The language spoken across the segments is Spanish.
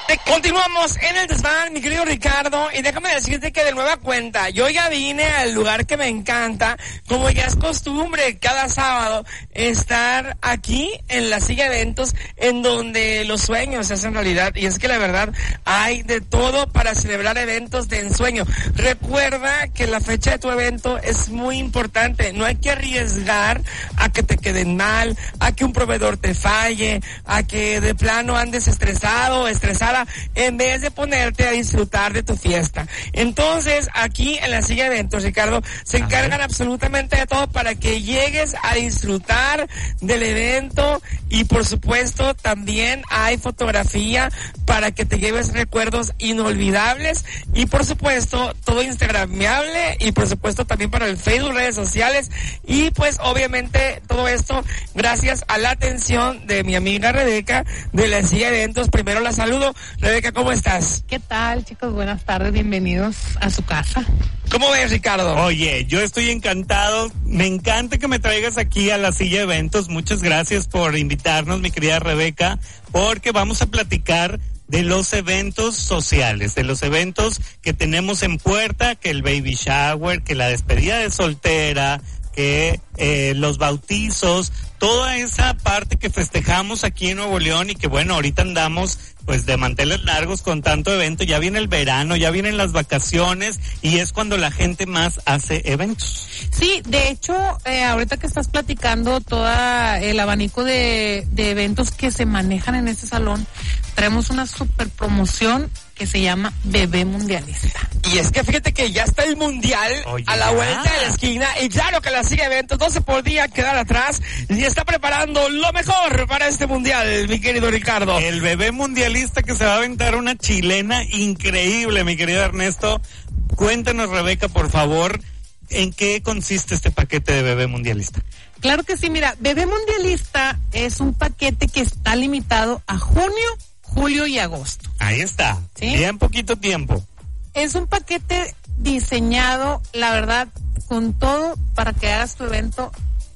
Continuamos en el desván, mi querido Ricardo, y déjame decirte que de nueva cuenta, yo ya vine al lugar que me encanta, como ya es costumbre cada sábado, estar aquí en la silla de eventos, en donde los sueños se hacen realidad, y es que la verdad, hay de todo para celebrar eventos de ensueño. Recuerda que la fecha de tu evento es muy importante, no hay que arriesgar a que te queden mal, a que un proveedor te falle, a que de plano andes estresado o estresada, en vez de ponerte a disfrutar de tu fiesta. Entonces, aquí en la silla de eventos, Ricardo, se encargan absolutamente de todo para que llegues a disfrutar del evento, y por supuesto también hay fotografía para que te lleves recuerdos inolvidables, y por supuesto todo instagramable, y por supuesto también para el Facebook, redes sociales, y pues obviamente todo esto gracias a la atención de mi amiga Rebeca de la silla de eventos. Primero la saludo. Rebeca, ¿cómo estás? ¿Qué tal, chicos? Buenas tardes, bienvenidos a su casa. ¿Cómo ves, Ricardo? Oye, yo estoy encantado, me encanta que me traigas aquí a la silla de eventos. Muchas gracias por invitarnos, mi querida Rebeca, porque vamos a platicar de los eventos sociales, de los eventos que tenemos en puerta, que el baby shower, que la despedida de soltera, que los bautizos, toda esa parte que festejamos aquí en Nuevo León, y que bueno, ahorita andamos pues de manteles largos con tanto evento. Ya viene el verano, ya vienen las vacaciones, y es cuando la gente más hace eventos. Sí, de hecho, ahorita que estás platicando todo el abanico de eventos que se manejan en este salón, traemos una super promoción que se llama Bebé Mundialista. Y es que fíjate que ya está el mundial. Oye, a la vuelta de la esquina, y claro que la sigue eventos, no se podía quedar atrás, y está preparando lo mejor para este mundial, mi querido Ricardo. El Bebé Mundialista, que se va a aventar una chilena increíble, mi querido Ernesto. Cuéntanos, Rebeca, por favor, ¿en qué consiste este paquete de Bebé Mundialista? Claro que sí, mira, Bebé Mundialista es un paquete que está limitado a junio, julio y agosto. Ahí está, ¿sí? Bien poquito tiempo. Es un paquete diseñado, la verdad, con todo para que hagas tu evento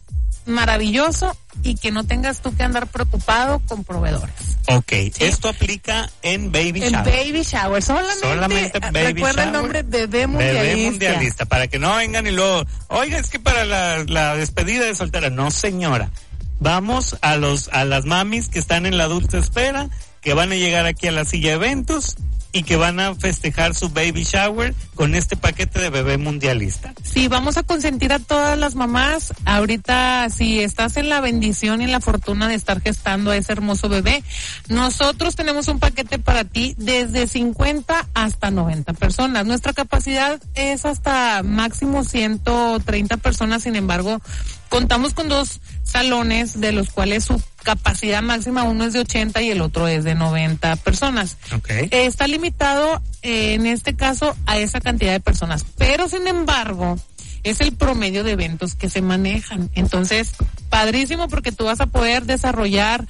maravilloso y que no tengas tú que andar preocupado con proveedores. Ok, ¿sí? Esto aplica en baby shower. En baby shower, solamente baby recuerda shower, el nombre Bebé Mundialista. Bebé Mundialista, para que no vengan y luego, oiga, es que para la despedida de soltera. No, señora, vamos a las mamis que están en la dulce espera, que van a llegar aquí a la silla de eventos y que van a festejar su baby shower con este paquete de Bebé Mundialista. Sí, vamos a consentir a todas las mamás. Ahorita, si estás en la bendición y en la fortuna de estar gestando a ese hermoso bebé, nosotros tenemos un paquete para ti desde 50 hasta 90 personas. Nuestra capacidad es hasta máximo 130 personas, sin embargo, contamos con 2 salones, de los cuales su capacidad máxima, uno es de 80 y el otro es de 90 personas. Okay. Está limitado, en este caso, a esa cantidad de personas, pero sin embargo, es el promedio de eventos que se manejan. Entonces, padrísimo, porque tú vas a poder desarrollar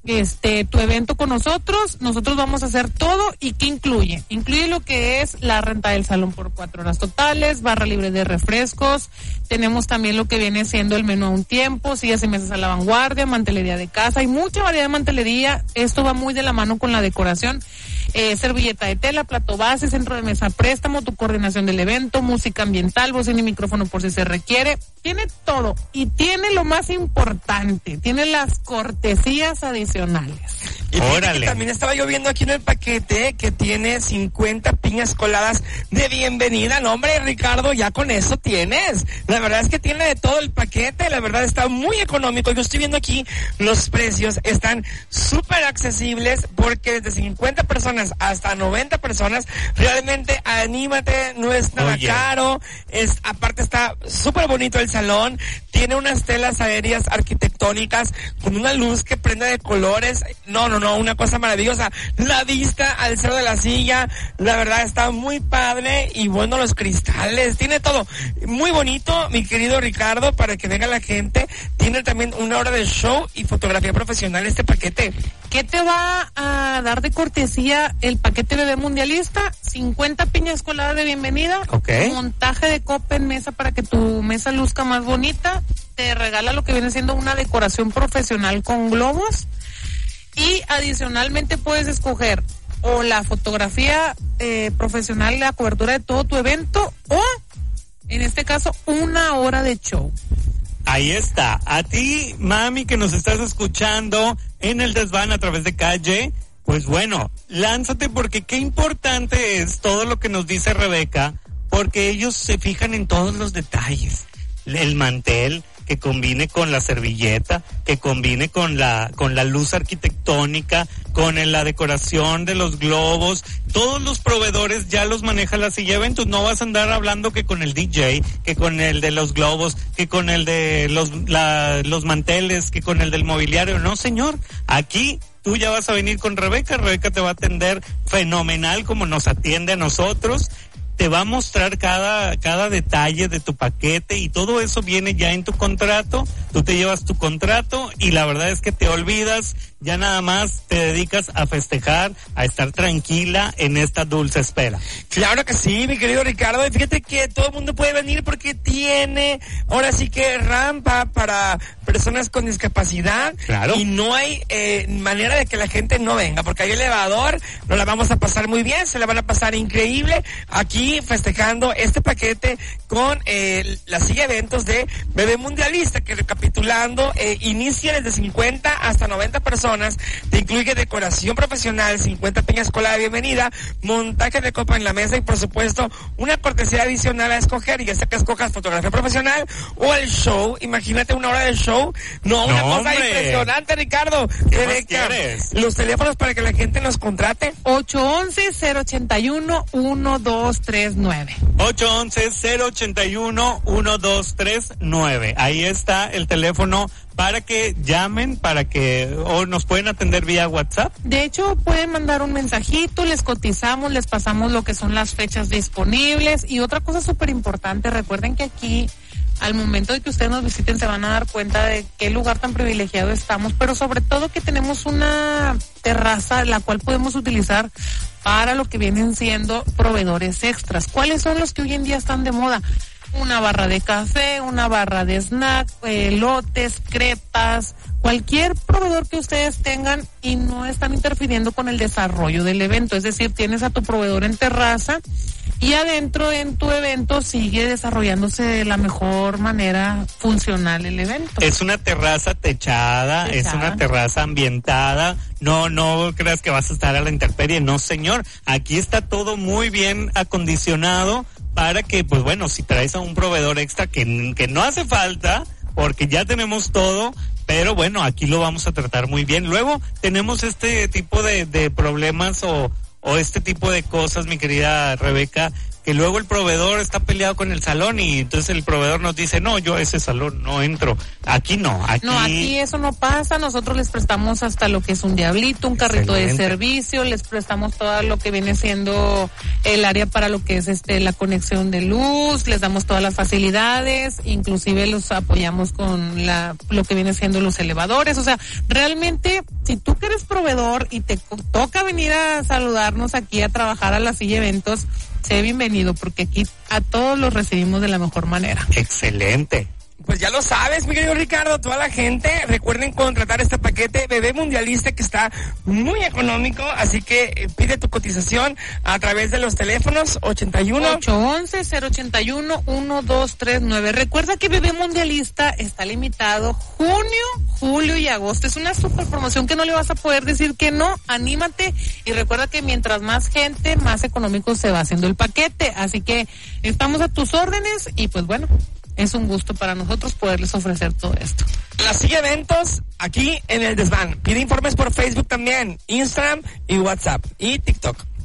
tu evento con nosotros vamos a hacer todo. ¿Y qué incluye? Incluye lo que es la renta del salón por 4 horas totales, barra libre de refrescos, tenemos también lo que viene siendo el menú a un tiempo, sillas y mesas a la vanguardia, mantelería de casa, hay mucha variedad de mantelería, esto va muy de la mano con la decoración, servilleta de tela, plato base, centro de mesa préstamo, tu coordinación del evento, música ambiental, bocina y micrófono por si se requiere, tiene todo, y tiene lo más importante, tiene las cortesías adicionales. Y que también estaba yo viendo aquí en el paquete que tiene 50 piñas coladas de bienvenida. No, hombre, Ricardo, ya con eso tienes. La verdad es que tiene de todo el paquete, la verdad está muy económico. Yo estoy viendo aquí los precios, están súper accesibles, porque desde 50 personas hasta 90 personas, realmente anímate, no es nada caro, aparte está súper bonito el salón, tiene unas telas aéreas arquitectónicas con una luz que prende de colores, no, una cosa maravillosa, la vista al cerro de la silla, la verdad está muy padre, y bueno, los cristales, tiene todo, muy bonito, mi querido Ricardo, para que venga la gente, tiene también una hora de show y fotografía profesional este paquete. ¿Qué te va a dar de cortesía el paquete Bebé Mundialista? 50 piñas coladas de bienvenida, montaje de copa en mesa para que tu mesa luzca más bonita, te regala lo que viene siendo una decoración profesional con globos, y adicionalmente puedes escoger o la fotografía profesional, la cobertura de todo tu evento, o en este caso 1 hora de show. Ahí está. A ti, mami, que nos estás escuchando en el desván a través de Calle, pues bueno, lánzate, porque qué importante es todo lo que nos dice Rebeca, porque ellos se fijan en todos los detalles. El mantel, que combine con la servilleta, que combine con la luz arquitectónica, con la decoración de los globos. Todos los proveedores ya los maneja la silla de eventos. No vas a andar hablando que con el DJ, que con el de los globos, que con el de los manteles, que con el del mobiliario. No, señor. Aquí tú ya vas a venir con Rebeca. Rebeca te va a atender fenomenal como nos atiende a nosotros. Te va a mostrar cada detalle de tu paquete, y todo eso viene ya en tu contrato. Tú te llevas tu contrato y la verdad es que te olvidas, ya nada más te dedicas a festejar, a estar tranquila en esta dulce espera. Claro que sí, mi querido Ricardo, y fíjate que todo el mundo puede venir porque tiene, ahora sí que rampa para personas con discapacidad. Claro. Y no hay manera de que la gente no venga, porque hay elevador, nos la vamos a pasar muy bien, se la van a pasar increíble aquí festejando este paquete con la silla de eventos de Bebé Mundialista, que recapitulando, inicia desde 50 hasta 90 personas, te incluye decoración profesional, 50 piñas cola de bienvenida, montaje de copa en la mesa y por supuesto una cortesía adicional a escoger, ya sea que escojas fotografía profesional o el show. Imagínate 1 hora de show, una cosa hombre, impresionante, Ricardo. Rebeca, los teléfonos para que la gente nos contrate. 811-081-1239. 811-081-1239. Ahí está el teléfono para que llamen, o nos pueden atender vía WhatsApp. De hecho, pueden mandar un mensajito, les cotizamos, les pasamos lo que son las fechas disponibles. Y otra cosa súper importante, recuerden que aquí, al momento de que ustedes nos visiten, se van a dar cuenta de qué lugar tan privilegiado estamos, pero sobre todo que tenemos una terraza la cual podemos utilizar para lo que vienen siendo proveedores extras. ¿Cuáles son los que hoy en día están de moda? Una barra de café, una barra de snack, elotes, crepas, cualquier proveedor que ustedes tengan y no están interfiriendo con el desarrollo del evento. Es decir, tienes a tu proveedor en terraza y adentro en tu evento sigue desarrollándose de la mejor manera funcional el evento. Es una terraza techada, es una terraza ambientada. No creas que vas a estar a la intemperie, no, señor. Aquí está todo muy bien acondicionado para que, pues bueno, si traes a un proveedor extra que no hace falta, porque ya tenemos todo, pero bueno, aquí lo vamos a tratar muy bien. Luego tenemos este tipo de problemas o este tipo de cosas, mi querida Rebeca, que luego el proveedor está peleado con el salón y entonces el proveedor nos dice, no, yo a ese salón no entro. Aquí no, aquí eso no pasa. Nosotros les prestamos hasta lo que es un diablito, un carrito de servicio, les prestamos todo lo que viene siendo el área para lo que es la conexión de luz, les damos todas las facilidades, inclusive los apoyamos con lo que viene siendo los elevadores. O sea, realmente, si tú que eres proveedor y te toca venir a saludarnos aquí a trabajar a la silla de eventos, sé bienvenido, porque aquí a todos los recibimos de la mejor manera. Excelente. Pues ya lo sabes, mi querido Ricardo, toda la gente, recuerden contratar este paquete Bebé Mundialista que está muy económico, así que pide tu cotización a través de los teléfonos 811-081-1239. Recuerda que Bebé Mundialista está limitado junio, julio y agosto. Es una super promoción que no le vas a poder decir que no. Anímate y recuerda que mientras más gente, más económico se va haciendo el paquete. Así que estamos a tus órdenes y pues bueno, es un gusto para nosotros poderles ofrecer todo esto. La silla de eventos aquí en el desván. Pide informes por Facebook también, Instagram y WhatsApp y TikTok.